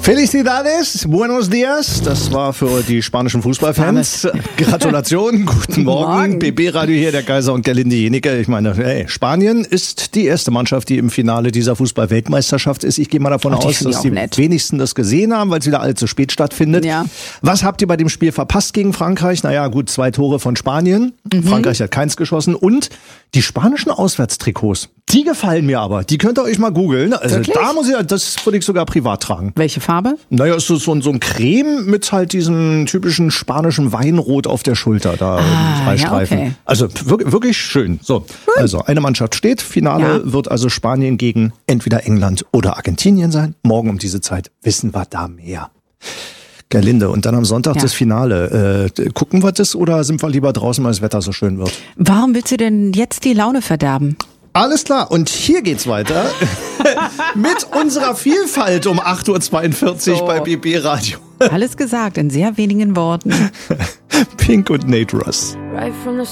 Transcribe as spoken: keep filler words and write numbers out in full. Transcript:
Felicidades, buenos dias. Das war für die spanischen Fußballfans. Gratulation, guten Morgen. Morgen. B B-Radio hier, der Kaiser und Gerlinde Jenecke. Ich meine, hey, Spanien ist die erste Mannschaft, die im Finale dieser Fußball-Weltmeisterschaft ist. Ich gehe mal davon Oh, die aus, finde ich dass auch die nett. wenigsten das gesehen haben, weil es wieder allzu spät stattfindet. Ja. Was habt ihr bei dem Spiel verpasst gegen Frankreich? Naja, gut, zwei Tore von Spanien. Mhm. Frankreich hat keins geschossen. Und die spanischen Auswärtstrikots, die gefallen mir aber. Die könnt ihr euch mal googeln. Also Wirklich? da muss ich, das würde ich sogar privat tragen. Welche Farbe? Naja, ist so, so, ein- so ein Creme mit halt diesem typischen spanischen Weinrot auf der Schulter, da Ah, drei ja, Streifen. okay. Also wirklich, wirklich schön. So, also eine Mannschaft steht. Finale Ja. wird also Spanien gegen entweder England oder Argentinien sein. Morgen um diese Zeit wissen wir da mehr. Gerlinde, und dann am Sonntag Ja. das Finale. Äh, gucken wir das oder sind wir lieber draußen, weil das Wetter so schön wird? Warum willst du denn jetzt die Laune verderben? Alles klar, und hier geht's weiter mit unserer Vielfalt um acht Uhr zweiundvierzig So. bei B B Radio. Alles gesagt in sehr wenigen Worten. Pink und Nate Russ. Right from the